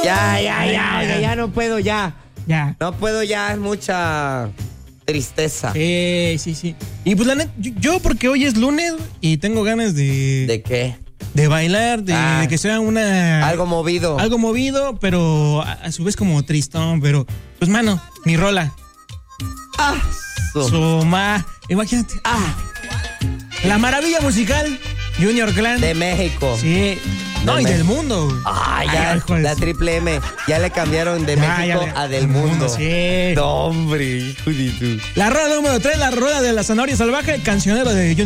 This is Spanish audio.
Ya no puedo, ya. Ya. No puedo, ya, es mucha tristeza. Sí. Y pues la neta, yo porque hoy es lunes y tengo ganas de... ¿De qué? De bailar, de que sea algo movido. Algo movido, pero a su vez como tristón, pero... Pues, mano, mi rola. Imagínate. La maravilla musical, Junior Clan. De México. Sí. No, y del mundo. La Triple M. Ya le cambiaron de México a del mundo. Sí. No, hombre, hijo de tú. La rola número 3, la rola de la zanahoria salvaje, cancionero de Junior